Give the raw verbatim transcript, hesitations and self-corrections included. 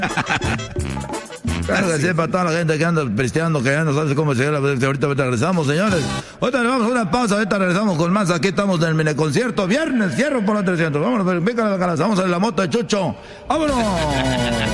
Claro que sí, para toda la gente que anda pisteando, que ya no sabe cómo llegar. Ahorita, ahorita regresamos, señores. Ahorita le vamos a una pausa, ahorita regresamos con más. Aquí estamos del mini concierto. Viernes, cierro por la trescientos. Vámonos, pícale la cara. Vamos a la moto de Chucho. ¡Vámonos!